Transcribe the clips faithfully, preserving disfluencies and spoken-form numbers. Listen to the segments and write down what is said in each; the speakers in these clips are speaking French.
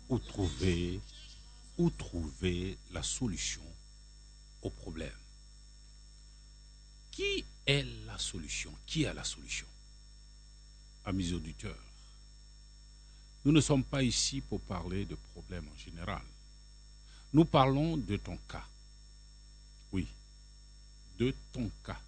où trouver, où trouver la solution au problème. Qui est la solution? Qui a la solution? Amis auditeurs, nous ne sommes pas ici pour parler de problèmes en général. Nous parlons de ton cas. Oui, de ton cas.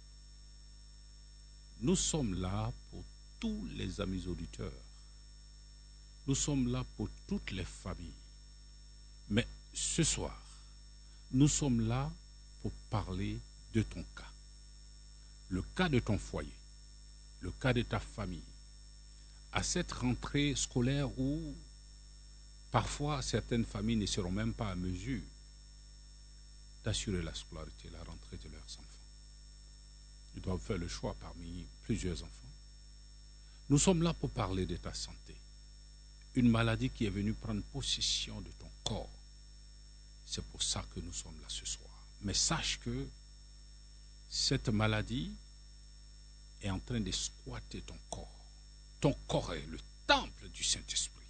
Nous sommes là pour tous les amis auditeurs. Nous sommes là pour toutes les familles. Mais ce soir, nous sommes là pour parler de ton cas. Le cas de ton foyer, le cas de ta famille. À cette rentrée scolaire où parfois certaines familles ne seront même pas à mesure d'assurer la scolarité, la rentrée de leurs enfants. Ils doivent faire le choix parmi plusieurs enfants. Nous sommes là pour parler de ta santé. Une maladie qui est venue prendre possession de ton corps. C'est pour ça que nous sommes là ce soir. Mais sache que cette maladie est en train de squatter ton corps. Ton corps est le temple du Saint-Esprit.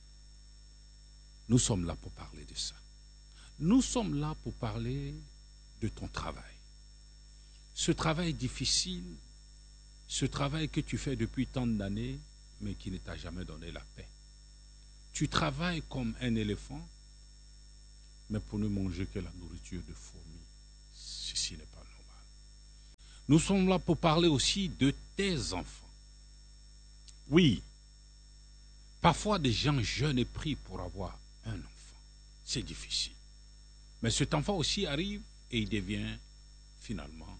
Nous sommes là pour parler de ça. Nous sommes là pour parler de ton travail. Ce travail difficile, ce travail que tu fais depuis tant d'années, mais qui ne t'a jamais donné la paix. Tu travailles comme un éléphant, mais pour ne manger que la nourriture de fourmis. Ceci n'est pas normal. Nous sommes là pour parler aussi de tes enfants. Oui, parfois des gens jeûnent et prient pour avoir un enfant. C'est difficile. Mais cet enfant aussi arrive et il devient finalement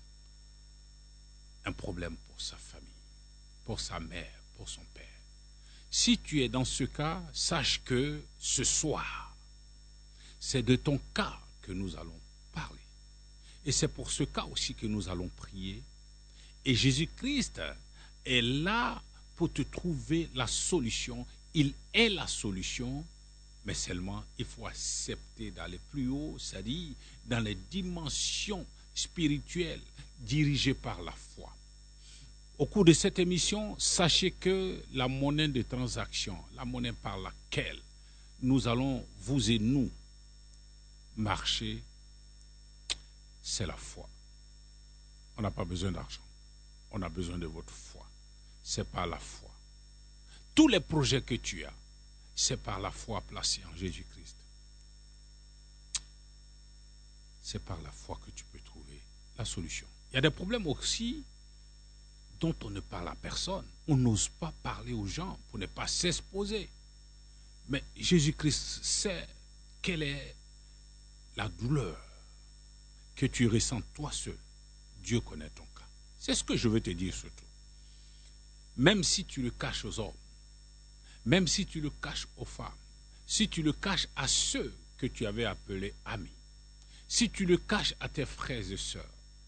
un problème pour sa famille, pour sa mère, pour son père. Si tu es dans ce cas, sache que ce soir, c'est de ton cas que nous allons parler. Et c'est pour ce cas aussi que nous allons prier. Et Jésus-Christ est là pour te trouver la solution. Il est la solution, mais seulement il faut accepter d'aller plus haut, c'est-à-dire dans les dimensions spirituelles dirigées par la foi. Au cours de cette émission, sachez que la monnaie de transaction, la monnaie par laquelle nous allons, vous et nous, marcher, c'est la foi. On n'a pas besoin d'argent. On a besoin de votre foi. C'est par la foi. Tous les projets que tu as, c'est par la foi placée en Jésus-Christ. C'est par la foi que tu peux trouver la solution. Il y a des problèmes aussi dont on ne parle à personne. On n'ose pas parler aux gens pour ne pas s'exposer. Mais Jésus-Christ sait quelle est la douleur que tu ressens toi seul. Dieu connaît ton cas. C'est ce que je veux te dire surtout. Même si tu le caches aux hommes, même si tu le caches aux femmes, si tu le caches à ceux que tu avais appelés amis, si tu le caches à tes frères et sœurs,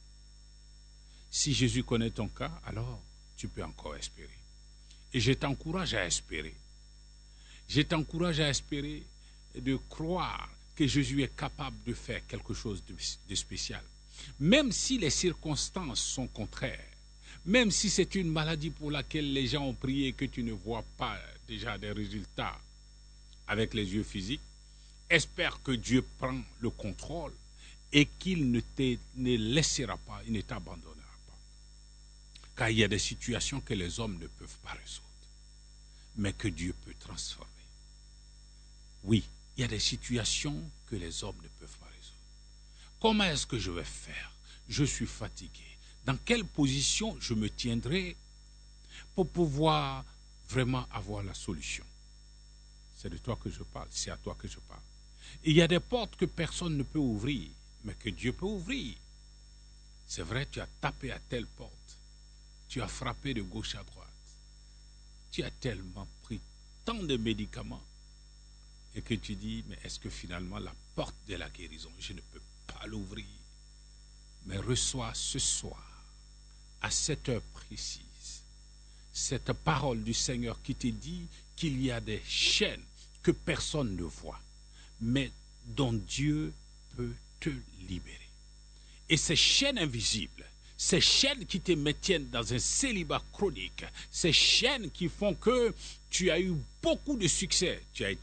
si Jésus connaît ton cas, alors tu peux encore espérer. Et je t'encourage à espérer. Je t'encourage à espérer et de croire que Jésus est capable de faire quelque chose de, de spécial. Même si les circonstances sont contraires, même si c'est une maladie pour laquelle les gens ont prié et que tu ne vois pas déjà des résultats avec les yeux physiques, espère que Dieu prend le contrôle et qu'il ne te ne laissera pas, il ne t'abandonnera pas. Car il y a des situations que les hommes ne peuvent pas résoudre, mais que Dieu peut transformer. Oui, il y a des situations que les hommes ne peuvent pas résoudre. Comment est-ce que je vais faire? Je suis fatigué. Dans quelle position je me tiendrai pour pouvoir vraiment avoir la solution? C'est de toi que je parle, c'est à toi que je parle. Et il y a des portes que personne ne peut ouvrir, mais que Dieu peut ouvrir. C'est vrai, tu as tapé à telle porte, tu as frappé de gauche à droite, tu as tellement pris tant de médicaments et que tu dis, mais est-ce que finalement la porte de la guérison, je ne peux pas l'ouvrir? Mais reçois ce soir, à cette heure précise, cette parole du Seigneur qui te dit qu'il y a des chaînes que personne ne voit, mais dont Dieu peut te libérer. Et ces chaînes invisibles, ces chaînes qui te maintiennent dans un célibat chronique, ces chaînes qui font que tu as eu beaucoup de succès, tu as été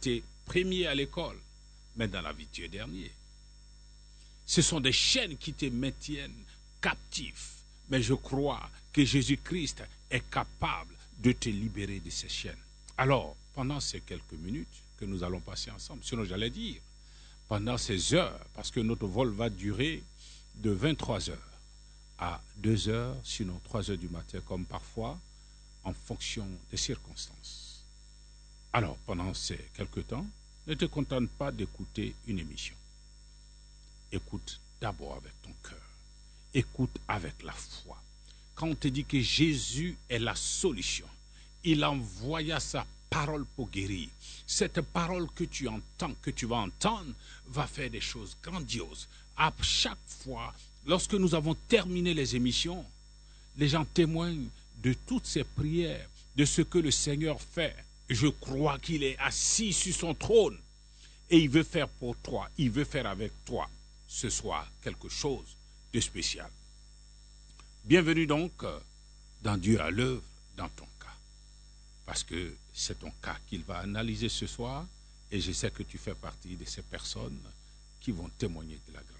premier à l'école, mais dans la vie tu es dernier. Ce sont des chaînes qui te maintiennent captif, mais je crois que Jésus-Christ est capable de te libérer de ces chaînes. Alors, pendant ces quelques minutes que nous allons passer ensemble, sinon j'allais dire, pendant ces heures, parce que notre vol va durer de vingt-trois heures à deux heures, sinon trois heures du matin, comme parfois, en fonction des circonstances. Alors, pendant ces quelques temps, ne te contente pas d'écouter une émission. Écoute d'abord avec ton cœur. Écoute avec la foi. Quand on te dit que Jésus est la solution, il envoya sa parole pour guérir. Cette parole que tu entends, que tu vas entendre, va faire des choses grandioses. À chaque fois, lorsque nous avons terminé les émissions, les gens témoignent de toutes ces prières, de ce que le Seigneur fait. Je crois qu'il est assis sur son trône et il veut faire pour toi, il veut faire avec toi ce soir quelque chose de spécial. Bienvenue donc dans Dieu à l'œuvre dans ton cas. Parce que c'est ton cas qu'il va analyser ce soir et je sais que tu fais partie de ces personnes qui vont témoigner de la grâce.